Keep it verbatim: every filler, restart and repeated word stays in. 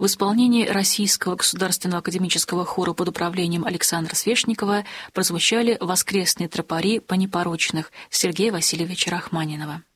В исполнении Российского государственного академического хора под управлением Александра Свешникова прозвучали воскресные тропари по непорочных Сергея Васильевича Рахманинова.